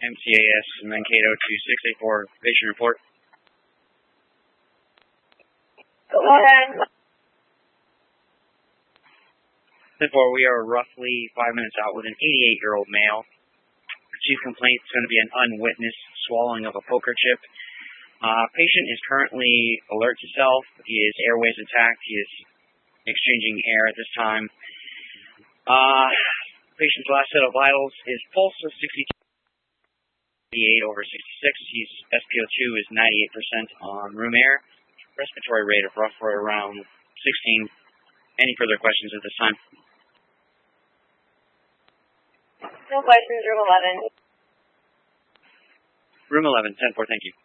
MCAS Mankato to 684 patient report. Go ahead. 10-4, we are roughly 5 minutes out with an 88-year-old male. Chief complaint is going to be an unwitnessed swallowing of a poker chip. Patient is currently alert to self. His airway is intact. He is exchanging air at this time. Patient's last set of vitals is pulse of 68 over 66. His SpO2 is 98% on room air. Respiratory rate of roughly around 16. Any further questions at this time? No questions, room 11. Room 11, 10-4, thank you.